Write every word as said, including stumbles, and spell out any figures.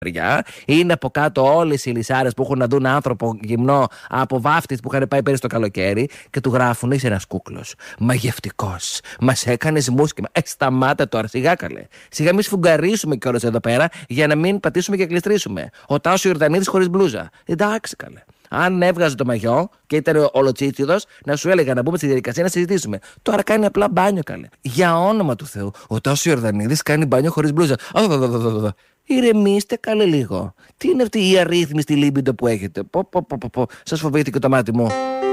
Είναι από κάτω όλες οι λυσάρες που έχουν να δουν άνθρωπο γυμνό από βάφτις που είχαν πάει πέρυσι το καλοκαίρι και του γράφουν: είσαι ένας κούκλος. Μαγευτικός. Μας έκανες μουσκεμα. Ε, σταμάτα τώρα, σιγά καλέ. Σιγά μη σφουγγαρίσουμε κιόλας εδώ πέρα για να μην πατήσουμε και κλειστρήσουμε. Ο Τάσος Ιορδανίδης χωρίς μπλούζα. Εντάξει καλέ. Αν έβγαζε το μαγιό και ήταν ολοτσίτσιδος, να σου έλεγα να μπούμε στη διαδικασία να συζητήσουμε. Τώρα κάνει απλά μπάνιο καλέ. Για όνομα του Θεού, ο Τάσος Ιορδανίδης κάνει μπάνιο χωρίς μπλούζα. Ηρεμήστε καλέ λίγο. Τι είναι αυτή η αρρύθμιστη λίμπιντο που έχετε? Πω, πω, πω, πω, πω. Σας φοβήθηκε το μάτι μου.